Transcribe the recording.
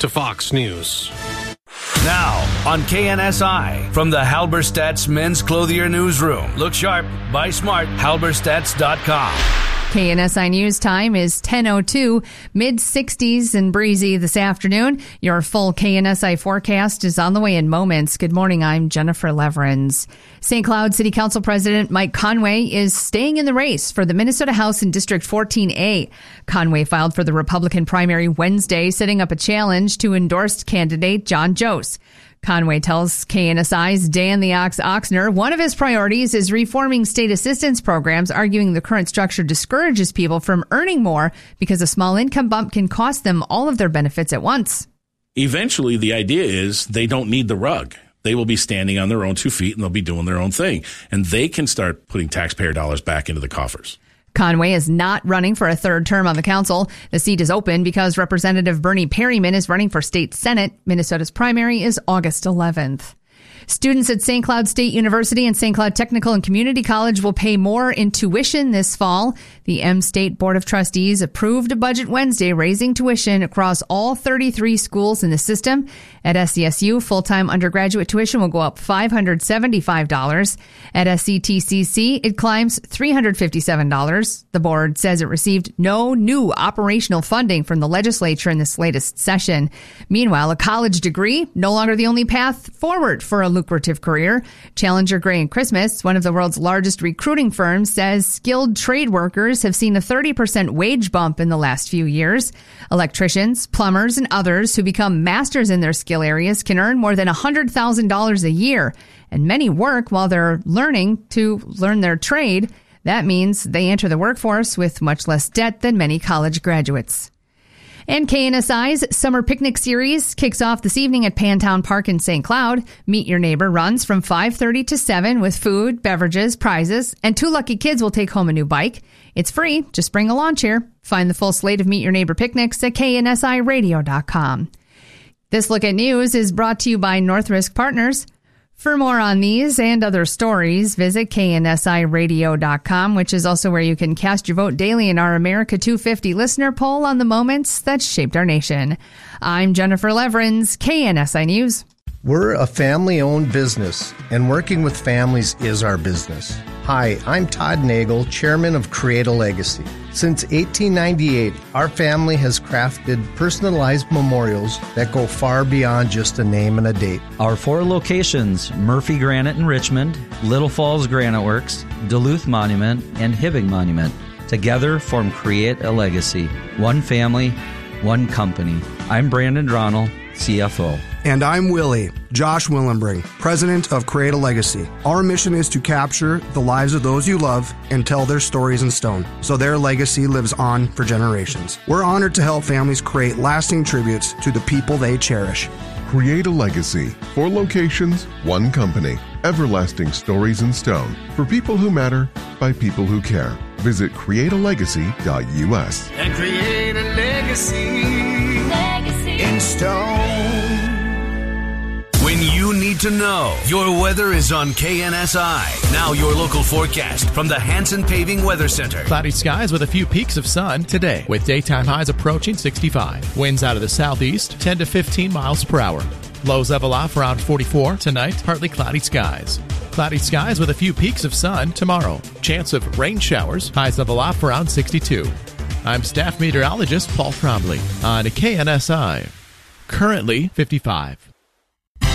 to Fox News. Now on KNSI, from the Halberstadt's Men's Clothier Newsroom. Look sharp, buy smart, halberstads.com. KNSI News time is 10:02, mid-60s and breezy this afternoon. Your full KNSI forecast is on the way in moments. Good morning, I'm Jennifer Leverins. St. Cloud City Council President Mike Conway is staying in the race for the Minnesota House in District 14A. Conway filed for the Republican primary Wednesday, setting up a challenge to endorsed candidate John Jost. Conway tells KNSI's Dan the Ox Oxner one of his priorities is reforming state assistance programs, arguing the current structure discourages people from earning more because a small income bump can cost them all of their benefits at once. Eventually, the idea is they don't need the rug. They will be standing on their own 2 feet and they'll be doing their own thing. And they can start putting taxpayer dollars back into the coffers. Conway is not running for a third term on the council. The seat is open because Representative Bernie Perryman is running for state senate. Minnesota's primary is August 11th. Students at St. Cloud State University and St. Cloud Technical and Community College will pay more in tuition this fall. The M-State Board of Trustees approved a budget Wednesday raising tuition across all 33 schools in the system. At SCSU, full-time undergraduate tuition will go up $575. At SCTCC, it climbs $357. The board says it received no new operational funding from the legislature in this latest session. Meanwhile, a college degree, no longer the only path forward for a lucrative career. Challenger Gray & Christmas, one of the world's largest recruiting firms, says skilled trade workers have seen a 30% wage bump in the last few years. Electricians, plumbers, and others who become masters in their skill areas can earn more than $100,000 a year. And many work while they're learning to learn their trade. That means they enter the workforce with much less debt than many college graduates. And KNSI's Summer Picnic Series kicks off this evening at Pantown Park in St. Cloud. Meet Your Neighbor runs from 5:30 to 7 with food, beverages, prizes, and 2 lucky kids will take home a new bike. It's free. Just bring a lawn chair. Find the full slate of Meet Your Neighbor picnics at KNSIRadio.com. This Look at News is brought to you by North Risk Partners. For more on these and other stories, visit KNSIRadio.com, which is also where you can cast your vote daily in our America 250 listener poll on the moments that shaped our nation. I'm Jennifer Leverins, KNSI News. We're a family-owned business, and working with families is our business. Hi, I'm Todd Nagel, chairman of Create a Legacy. Since 1898, our family has crafted personalized memorials that go far beyond just a name and a date. Our 4 locations, Murphy Granite in Richmond, Little Falls Granite Works, Duluth Monument, and Hibbing Monument, together form Create a Legacy. One family, one company. I'm Brandon Dronell, CFO. And I'm Willie, Josh Willenbring, president of Create a Legacy. Our mission is to capture the lives of those you love and tell their stories in stone, so their legacy lives on for generations. We're honored to help families create lasting tributes to the people they cherish. Create a Legacy. 4 locations, one company. Everlasting stories in stone. For people who matter, by people who care. Visit createalegacy.us. And create a legacy in stone. When you need to know, your weather is on KNSI. Now your local forecast from the Hanson Paving Weather Center. Cloudy skies with a few peaks of sun today, with daytime highs approaching 65. Winds out of the southeast, 10 to 15 miles per hour. Lows level off around 44 tonight, partly cloudy skies. Cloudy skies with a few peaks of sun tomorrow. Chance of rain showers, highs level off around 62. I'm staff meteorologist Paul Trombley on KNSI. Currently 55.